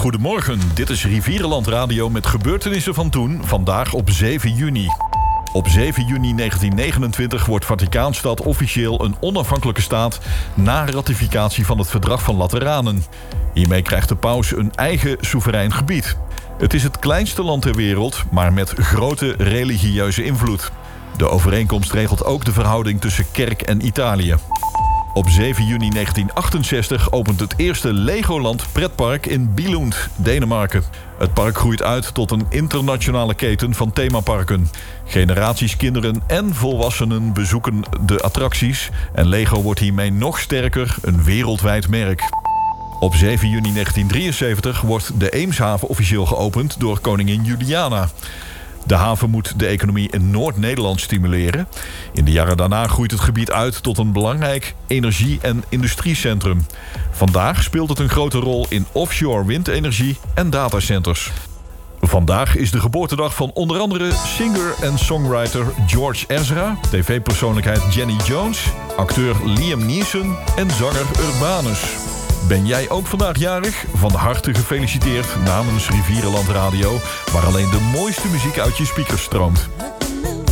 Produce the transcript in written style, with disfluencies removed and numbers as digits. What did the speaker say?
Goedemorgen, dit is Rivierenland Radio met gebeurtenissen van toen, vandaag op 7 juni. Op 7 juni 1929 wordt Vaticaanstad officieel een onafhankelijke staat na ratificatie van het Verdrag van Lateranen. Hiermee krijgt de paus een eigen soeverein gebied. Het is het kleinste land ter wereld, maar met grote religieuze invloed. De overeenkomst regelt ook de verhouding tussen kerk en Italië. Op 7 juni 1968 opent het eerste Legoland pretpark in Billund, Denemarken. Het park groeit uit tot een internationale keten van themaparken. Generaties kinderen en volwassenen bezoeken de attracties en Lego wordt hiermee nog sterker, een wereldwijd merk. Op 7 juni 1973 wordt de Eemshaven officieel geopend door koningin Juliana. De haven moet de economie in Noord-Nederland stimuleren. In de jaren daarna groeit het gebied uit tot een belangrijk energie- en industriecentrum. Vandaag speelt het een grote rol in offshore windenergie en datacenters. Vandaag is de geboortedag van onder andere singer en songwriter George Ezra, tv-persoonlijkheid Jenny Jones, acteur Liam Neeson en zanger Urbanus. Ben jij ook vandaag jarig? Van harte gefeliciteerd namens Rivierenland Radio, waar alleen de mooiste muziek uit je speakers stroomt.